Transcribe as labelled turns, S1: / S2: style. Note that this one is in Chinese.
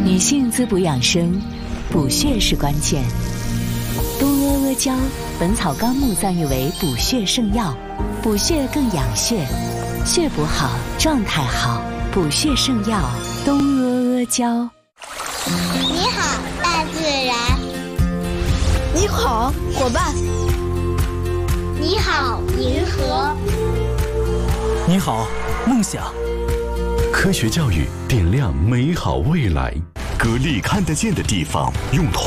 S1: 女性滋补养生，补血是关键。东阿阿胶，《本草纲目》赞誉为补血圣药，补血更养血，血补好，状态好，补血圣药东阿阿胶。
S2: 你好，大自然。
S3: 你好，伙伴。
S2: 你好，银河。
S4: 你好，梦想。
S5: 科学教育点亮美好未来，
S6: 格力看得见的地方，用